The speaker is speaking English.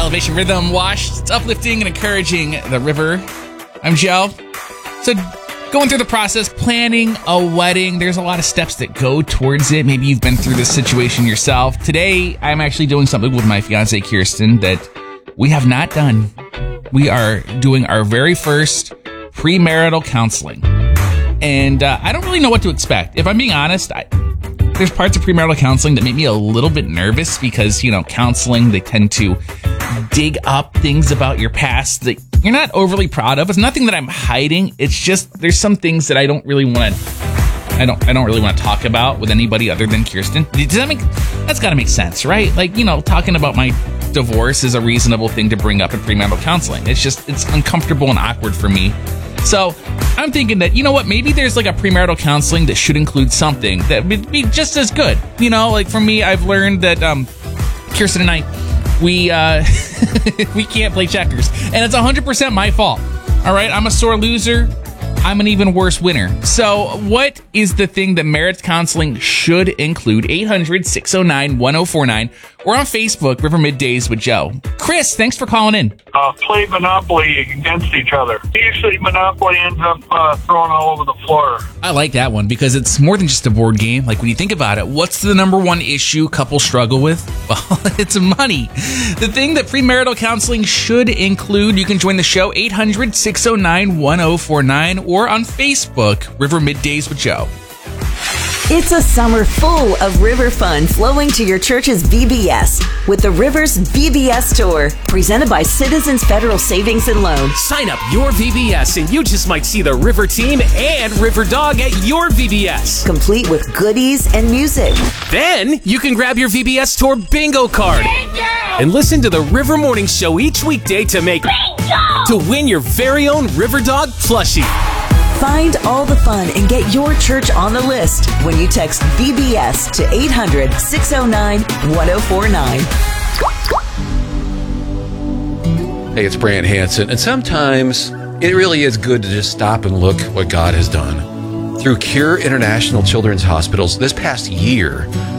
Elevation Rhythm Wash. It's uplifting and encouraging the river. I'm Joe. So going through the process, planning a wedding, there's a lot of steps that go towards it. Maybe you've been through this situation yourself. Today, I'm actually doing something with my fiance, Kirsten, that we have not done. We are doing our very first premarital counseling. And I don't really know what to expect. If I'm being honest, there's parts of premarital counseling that make me a little bit nervous because, counseling, they tend to dig up things about your past that you're not overly proud of. It's nothing that I'm hiding. It's just there's some things that I don't really want to talk about with anybody other than Kirsten. Does that that's got to make sense, right? Like, talking about my divorce is a reasonable thing to bring up in premarital counseling. It's uncomfortable and awkward for me. So I'm thinking that, maybe there's like a premarital counseling that should include something that would be just as good. Like for me, I've learned that Kirsten and I, we can't play checkers. And it's 100% my fault. All right, I'm a sore loser. I'm an even worse winner. So what is the thing that marriage counseling should include? 800-609-1049 or on Facebook, River Middays with Joe. Chris, thanks for calling in. Play Monopoly against each other. Usually Monopoly ends up thrown all over the floor. I like that one because it's more than just a board game. Like when you think about it, what's the number one issue couples struggle with? Well, it's money. The thing that premarital counseling should include, you can join the show, 800-609-1049 or on Facebook, River Middays with Joe. It's a summer full of river fun flowing to your church's VBS with the Rivers VBS Tour, presented by Citizens Federal Savings and Loan. Sign up your VBS and you just might see the River Team and River Dog at your VBS. Complete with goodies and music. Then you can grab your VBS Tour bingo card and listen to the River Morning Show each weekday to win your very own River Dog plushie. Find all the fun and get your church on the list when you text VBS to 800-609-1049. Hey, it's Brant Hansen, and sometimes it really is good to just stop and look what God has done. Through Cure International Children's Hospitals this past year,